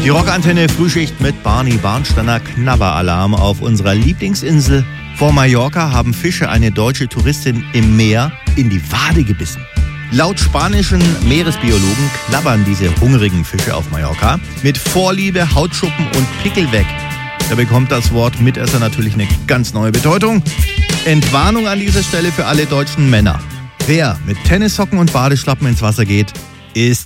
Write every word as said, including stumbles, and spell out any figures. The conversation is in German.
Die Rockantenne Frühschicht mit Barney Barnsteiner, Knabberalarm auf unserer Lieblingsinsel. Vor Mallorca haben Fische eine deutsche Touristin im Meer in die Wade gebissen. Laut spanischen Meeresbiologen knabbern diese hungrigen Fische auf Mallorca mit Vorliebe Hautschuppen und Pickel weg. Da bekommt das Wort Mitesser natürlich eine ganz neue Bedeutung. Entwarnung an dieser Stelle für alle deutschen Männer. Wer mit Tennissocken und Badeschlappen ins Wasser geht, ist